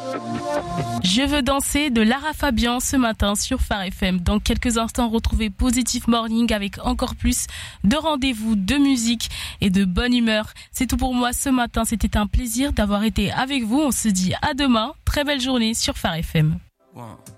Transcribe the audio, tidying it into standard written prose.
Je veux danser de Lara Fabian ce matin sur Phare FM. Dans quelques instants, retrouvez Positive Morning avec encore plus de rendez-vous, de musique et de bonne humeur. C'est tout pour moi ce matin. C'était un plaisir d'avoir été avec vous. On se dit à demain. Très belle journée sur Phare FM. Wow.